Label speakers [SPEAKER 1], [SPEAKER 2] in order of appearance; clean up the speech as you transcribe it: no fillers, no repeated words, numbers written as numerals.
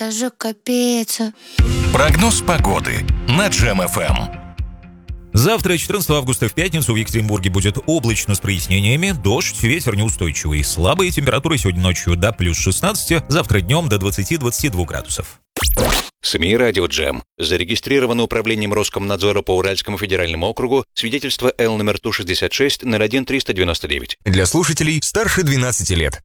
[SPEAKER 1] Даже капец.
[SPEAKER 2] Прогноз погоды на Джем FM.
[SPEAKER 3] Завтра, 14 августа, в пятницу, в Екатеринбурге будет облачно с прояснениями, дождь, ветер неустойчивый. Слабые температуры сегодня ночью до плюс 16, завтра днем до 20-22 градусов.
[SPEAKER 4] СМИ «Радио Джем». Зарегистрировано управлением Роскомнадзора по Уральскому федеральному округу свидетельство Л номер Ту-66 01-399.
[SPEAKER 5] Для слушателей старше 12 лет.